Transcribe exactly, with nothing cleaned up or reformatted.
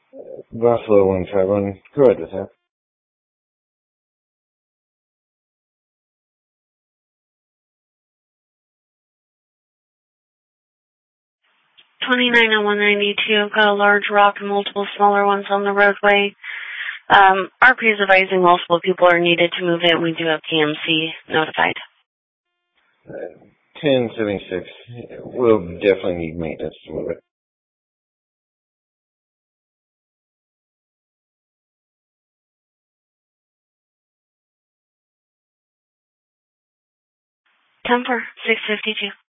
Buffalo one five one. Go ahead with that. twenty-nine oh one ninety-two. Got a large rock and multiple smaller ones on the roadway. Um, R P is advising multiple people are needed to move it. We do have P M C notified. Uh, ten seventy-six. We'll definitely need maintenance to move it. ten for six fifty-two.